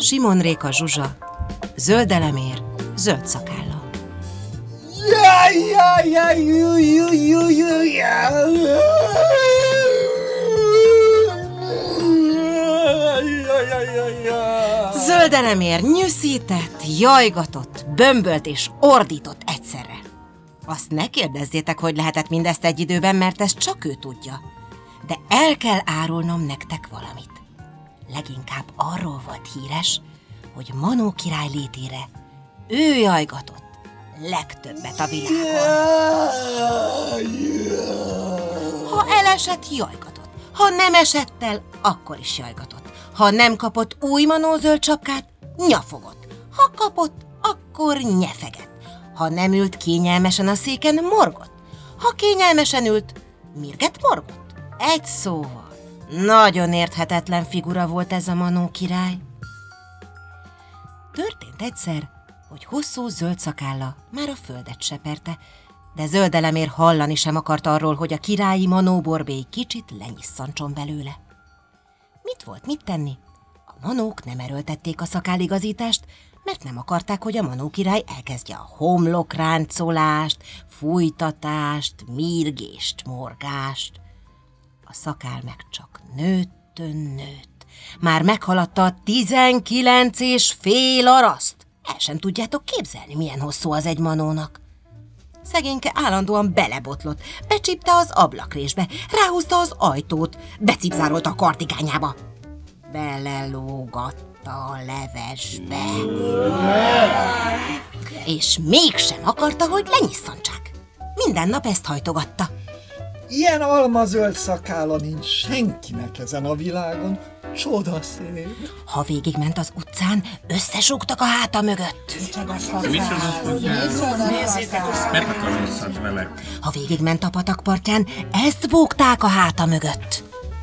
Simon Réka Zsuzsa, Zöld Elemér, Zöld Szakálla. Zöld Elemér nyűszített, jajgatott, bömbölt és ordított egyszerre. Azt ne kérdezzétek, hogy lehetett mindezt egy időben, mert ezt csak ő tudja. De el kell árulnom nektek valamit. Leginkább arról volt híres, hogy Manó király létére ő jajgatott legtöbbet a világon. Ha elesett, jajgatott. Ha nem esett el, akkor is jajgatott. Ha nem kapott új Manó zöld sapkát, nyafogott. Ha kapott, akkor nyefegett. Ha nem ült kényelmesen a széken, morgott. Ha kényelmesen ült, mirget morgott. Egy szóval, nagyon érthetetlen figura volt ez a Manó király. Történt egyszer, hogy hosszú zöld szakálla már a földet seperte, de Zöld Elemér hallani sem akart arról, hogy a királyi Manó borbély kicsit lenyisszancson belőle. Mit volt mit tenni? A manók nem erőltették a szakálligazítást, mert nem akarták, hogy a Manó király elkezdje a homlokráncolást, fújtatást, mírgést, morgást. A szakál meg csak nőtt. Már meghaladta a 19,5 araszt. El sem tudjátok képzelni, milyen hosszú az egy manónak. Szegényke állandóan belebotlott, becsípte az ablakrésbe, ráhúzta az ajtót, becipzárolta a kartigányába. Belelógatta a levesbe. És mégsem akarta, hogy lenyisszantsák. Minden nap ezt hajtogatta. Ilyen almazöld szakálla nincs senkinek ezen a világon. Csodaszép. Ha végigment az utcán, összesúgtak a háta mögött. Ha végigment a patakpartján, ezt búgták a háta mögött.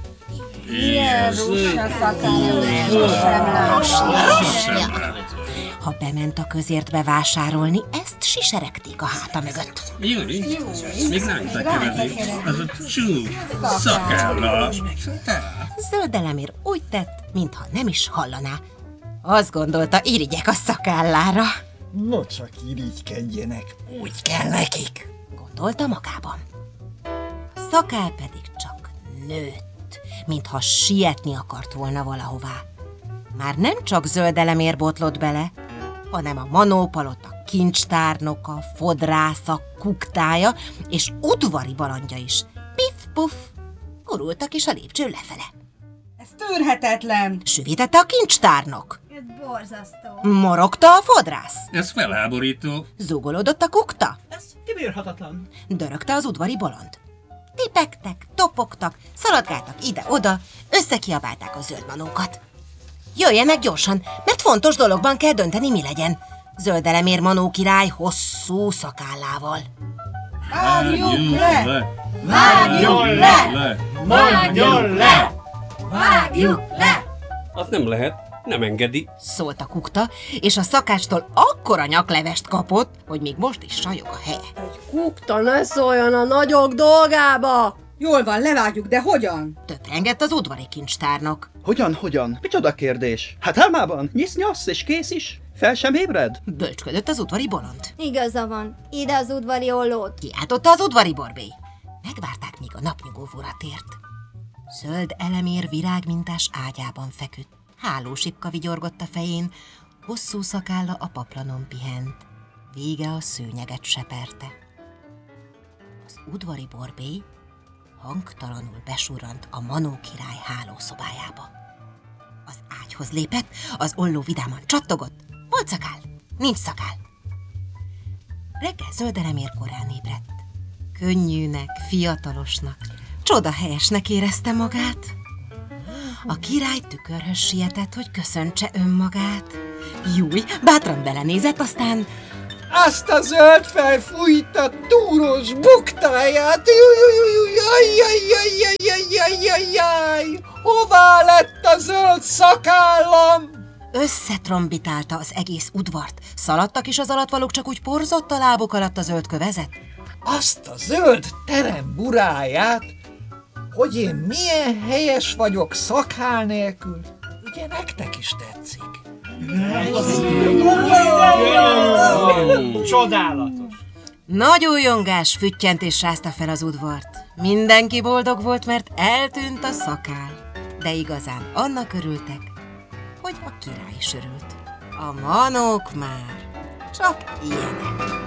Ha bement a közértbe vásárolni, ezt siseregték a háta mögött. Júli, még ránk kevedik, az a csú szakálla. Zöld Elemér úgy tett, mintha nem is hallaná. Azt gondolta, irigyek a szakállára. No csak irigykedjenek, úgy kell nekik, gondolta magában. A szakál pedig csak nőtt, mintha sietni akart volna valahová. Már nem csak Zöld Elemér botlott bele, hanem a Manó palota kincstárnoka, fodrásza, kuktája és udvari balandja is. Piff-puff, gurultak is a lépcsőn lefele. Ez tűrhetetlen! Süvítette a kincstárnok. Ez borzasztó. Morogta a fodrász. Ez felháborító. Zúgolódott a kukta. Ez kibírhatatlan. Dörögte az udvari bolond. Tipegtek, topogtak, szaladgáltak ide-oda, összekiabálták a zöld manókat. Jöjjenek gyorsan, mert fontos dologban kell dönteni, mi legyen. Zöld Elemér Manó király hosszú szakállával. Vágjuk le! Vágjon le! Mondjon le! Vágjuk le! Az nem lehet, nem engedi. Szólt a kukta, és a szakácstól akkora nyaklevest kapott, hogy még most is sajog a helye. Kukta, ne szóljon a nagyok dolgába! Jól van, levágjuk, de hogyan? Töprengett az udvari kincstárnok. Hogyan? Micsoda kérdés? Hát álmában nyisz-nyasz és kész is. Fel sem ébred? Bölcsködött az udvari bolond. Igaza van. Ide az udvari ollót. Kiáltotta az udvari borbély. Megvárták, míg a napnyugóvóra tért. Zöld Elemér virágmintás ágyában feküdt. Hálósipka vigyorgott a fején, hosszú szakálla a paplanon pihent. Vége a szőnyeget seperte. Az udvari borbély hangtalanul besurrant a Manó király hálószobájába. Az ágyhoz lépett, az olló vidáman csattogott. Volt szakál, nincs szakál. Reggel Zöld Elemér korán ébredt. Könnyűnek, fiatalosnak, csodahelyesnek érezte magát. A király tükörhöz sietett, hogy köszöntse önmagát. Júj, bátran belenézett, aztán... Azt a zöld felfújta túros buktáját! Jaj! Hová lett a zöld szakállam? Összetrombitálta az egész udvart. Szaladtak is az alattvalók, csak úgy porzott a lábuk alatt a zöld kövezet. Azt a zöld terem buráját, hogy én milyen helyes vagyok szakál nélkül. Ugye nektek is tetszik? Csodálatos. Nagy újongás füttyent és rázta fel az udvart. Mindenki boldog volt, mert eltűnt a szakál. De igazán annak örültek, hogy a király is örült. A manók már csak ilyenek.